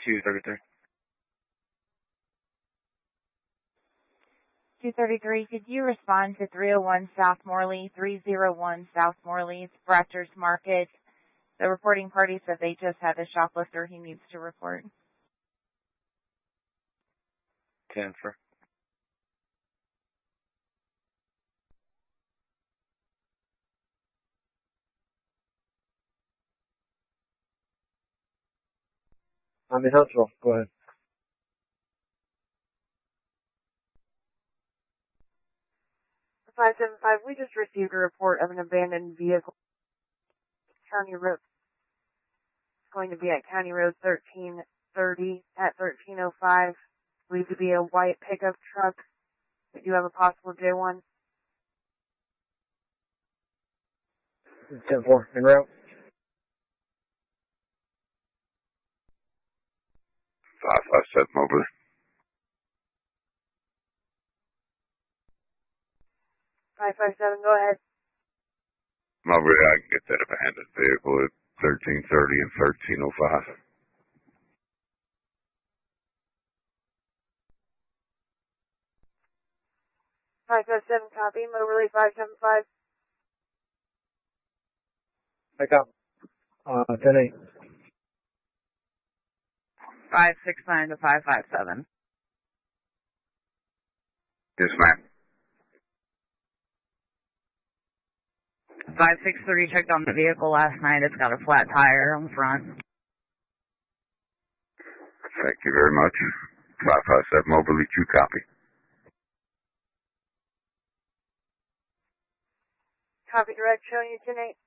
233. 233, could you respond to 301 South Morley, 301 South Morley, it's Raptors Market. The reporting party said they just had a shoplifter he needs to report. 10 for. I'm in Huntsville. Go ahead. $575, we just received a report of an abandoned vehicle. County Road. It's going to be at County Road 1330 at 1305. Believed to be a white pickup truck. We do have a possible J1. 10-4, en route. 557 Mobley. 557, go ahead. Mobley, I can get that abandoned vehicle at 1330 and 1305. 557, copy. Moberly 575. I got 10-8. 569 to 557. Yes, ma'am. 563 checked on the vehicle last night. It's got a flat tire on the front. Thank you very much. 557 Moberly 2, copy. Copy direct, showing you 10-8.